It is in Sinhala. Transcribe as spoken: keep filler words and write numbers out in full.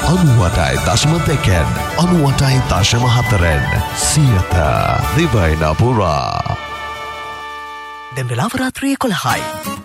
අනුවටයි දශම දෙකෙන් අනුවටයි දශම හතරෙන් සියත දිවයින පුරා. දැන් වෙලාව රාත්‍රී එකොළහයි.